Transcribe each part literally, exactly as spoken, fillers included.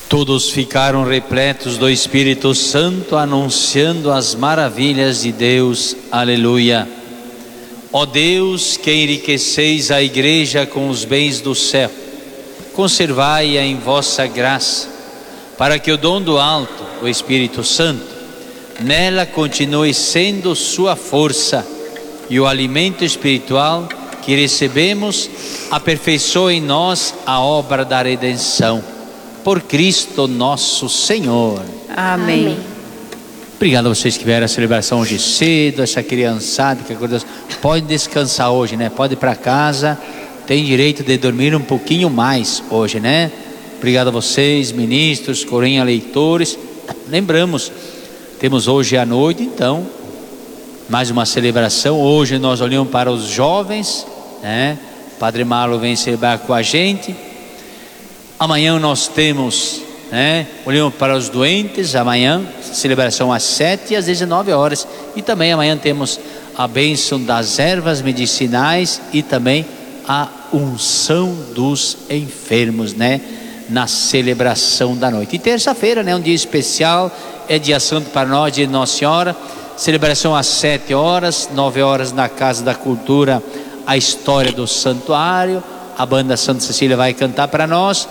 Todos ficaram repletos do Espírito Santo, anunciando as maravilhas de Deus. Aleluia. Ó Deus, que enriqueceis a Igreja com os bens do céu, conservai-a em vossa graça, para que o dom do alto, o Espírito Santo, nela continue sendo sua força, e o alimento espiritual que recebemos aperfeiçoe em nós a obra da redenção. Por Cristo nosso Senhor. Amém. Amém. Obrigado a vocês que vieram à celebração hoje cedo, essa criançada que acordou. Pode descansar hoje, né? Pode ir para casa, tem direito de dormir um pouquinho mais hoje, né? Obrigado a vocês, ministros, corinha, leitores. Lembramos, temos hoje à noite, então, mais uma celebração. Hoje nós olhamos para os jovens, né? Padre Marlon vem celebrar com a gente. Amanhã nós temos, né, olhamos para os doentes, amanhã, celebração às sete e às dezenove horas. E também amanhã temos a bênção das ervas medicinais e também a unção dos enfermos, né, na celebração da noite. E terça-feira, né, um dia especial, é dia santo para nós, dia de Nossa Senhora. Celebração às sete horas, nove horas na Casa da Cultura, a história do santuário. A banda Santa Cecília vai cantar para nós.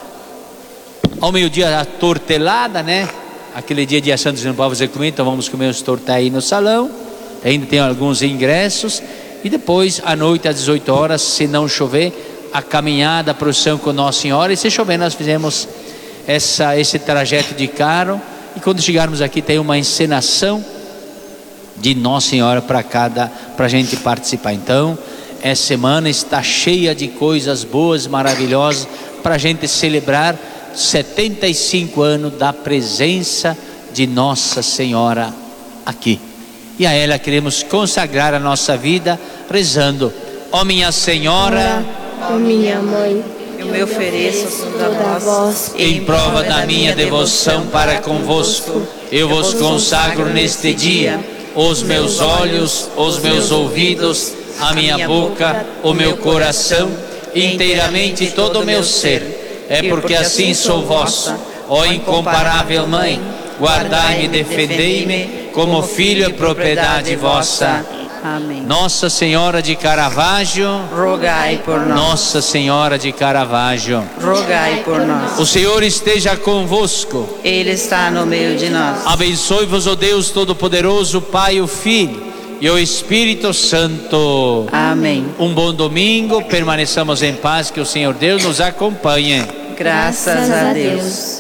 Ao meio-dia a tortelada, né? Aquele dia de Santos não pode fazer comida, então vamos comer os torta aí no salão. Ainda tem alguns ingressos. E depois, à noite, às dezoito horas, se não chover, a caminhada, a procissão com Nossa Senhora. E se chover, nós fizemos essa, esse trajeto de carro. E quando chegarmos aqui, tem uma encenação de Nossa Senhora para cada, para a gente participar. Então, essa semana está cheia de coisas boas, maravilhosas, para a gente celebrar setenta e cinco anos da presença de Nossa Senhora aqui. E a ela queremos consagrar a nossa vida rezando: ó minha Senhora, ó minha mãe, eu me ofereço toda a vós, em prova da minha devoção para convosco, eu vos consagro neste dia os meus olhos, os meus ouvidos, a minha boca, o meu coração, inteiramente todo o meu ser. É porque assim sou vossa, ó incomparável Mãe, guardai-me e defendei-me, como filho e propriedade vossa. Amém. Nossa Senhora de Caravaggio, rogai por nós. Nossa Senhora de Caravaggio, rogai por nós. O Senhor esteja convosco. Ele está no meio de nós. Abençoe-vos o Deus Todo-Poderoso, Pai, o Filho e o Espírito Santo. Amém. Um bom domingo, permaneçamos em paz, que o Senhor Deus nos acompanhe. Graças a Deus.